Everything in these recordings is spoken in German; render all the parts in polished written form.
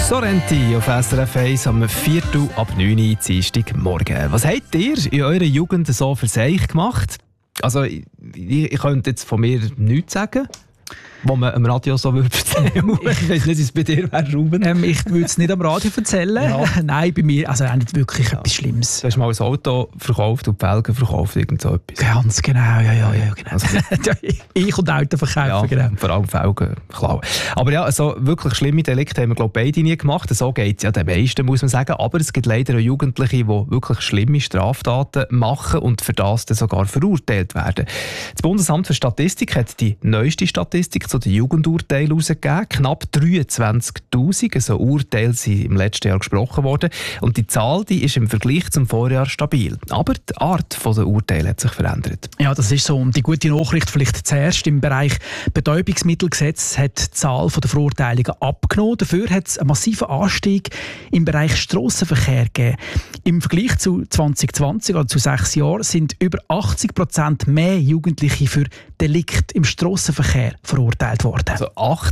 Sorrenti auf SRF 1 am 4:09 Dienstagmorgen. Was habt ihr in eurer Jugend so für sich gemacht? Also, ich könnte jetzt von mir nichts sagen, was man am Radio so erzählen würde. Ich weiß nicht, wie es bei dir wäre, Ruben. Ich würde es nicht am Radio erzählen. Ja. Nein, bei mir also auch nicht wirklich etwas Schlimmes. Du hast mal ein Auto verkauft und die Felgen verkauft, irgend so etwas. Ganz genau, ja, genau. Also, ich und Auto verkaufen, ja, genau. Vor allem Felgen klauen. Aber ja, so wirklich schlimme Delikte haben wir, glaube ich, beide nie gemacht. So geht es ja den meisten, muss man sagen. Aber es gibt leider auch Jugendliche, die wirklich schlimme Straftaten machen und für das dann sogar verurteilt werden. Das Bundesamt für Statistik hat die neueste Statistik zu den Jugendurteilen herausgegeben. Knapp 23'000 so Urteile sind im letzten Jahr gesprochen worden. Und die Zahl die ist im Vergleich zum Vorjahr stabil. Aber die Art der Urteile hat sich verändert. Ja, das ist so. Und die gute Nachricht vielleicht zuerst. Im Bereich Betäubungsmittelgesetz hat die Zahl der Verurteilungen abgenommen. Dafür hat es einen massiven Anstieg im Bereich Strassenverkehr gegeben. Im Vergleich zu 2020, also zu 6 Jahren, sind über 80% mehr Jugendliche für Delikte im Strassenverkehr verurteilt worden. Also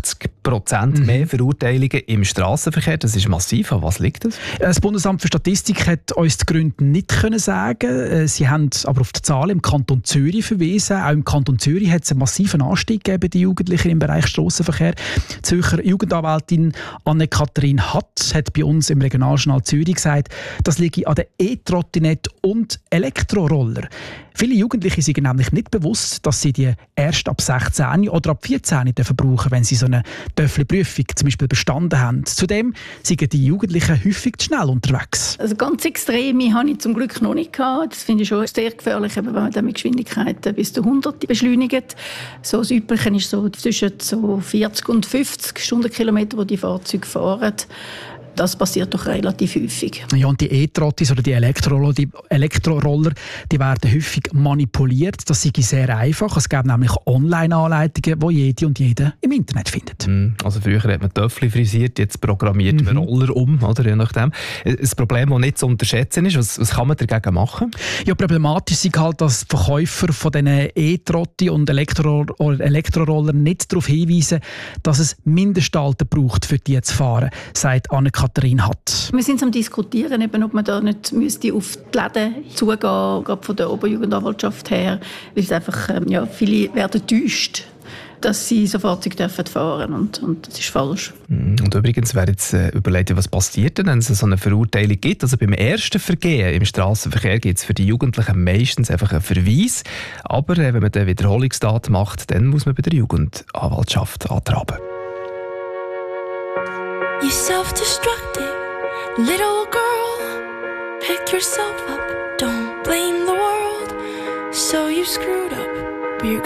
80% mehr Verurteilungen im Strassenverkehr, das ist massiv. An was liegt das? Das Bundesamt für Statistik hat uns die Gründe nicht sagen. Sie haben aber auf die Zahlen im Kanton Zürich verwiesen. Auch im Kanton Zürich hat es einen massiven Anstieg gegeben bei den Jugendlichen im Bereich Strassenverkehr. Die Zürcher Jugendanwältin Anne-Kathrin Hatt hat bei uns im Regionaljournal Zürich gesagt, das liege an den E-Trottinett und Elektroroller. Viele Jugendliche sind nämlich nicht bewusst, dass sie die erst ab 16 oder ab 14 brauchen, wenn sie so eine Töffli-Prüfung zum Beispiel bestanden haben. Zudem sind die Jugendlichen häufig zu schnell unterwegs. Also ganz Extreme habe ich zum Glück noch nicht gehabt. Das finde ich schon sehr gefährlich, wenn man dann mit Geschwindigkeiten bis zu 100 beschleunigt. So das Übliche ist so zwischen so 40 und 50 Stundenkilometer, wo die Fahrzeuge fahren. Das passiert doch relativ häufig. Ja, und die E-Trottis oder die Elektroroller, die werden häufig manipuliert. Das ist sehr einfach. Es gibt nämlich Online-Anleitungen, die jede und jeder im Internet findet. Also früher hat man Töffli frisiert, jetzt programmiert man Roller um, oder je nachdem. Ein Problem, das nicht zu unterschätzen ist. Was kann man dagegen machen? Ja, problematisch ist halt, dass Verkäufer von diesen E-Trotti und Elektroroller nicht darauf hinweisen, dass es Mindestalter braucht, für die zu fahren, sagt Anne-Kathrin Hatt. Wir sind am Diskutieren, eben, ob man da nicht müsste auf die Läden zugehen, gerade von der Oberjugendanwaltschaft her, weil es einfach, viele werden enttäuscht, dass sie so Fahrzeuge fahren dürfen. Und das ist falsch. Und übrigens wäre jetzt überlegt, was passiert denn, wenn es so eine Verurteilung gibt. Also beim ersten Vergehen im Strassenverkehr gibt es für die Jugendlichen meistens einfach einen Verweis. Aber wenn man eine Wiederholungstat macht, dann muss man bei der Jugendanwaltschaft antraben. You self-destructive little girl. Pick yourself up, don't blame the world. So you screwed up.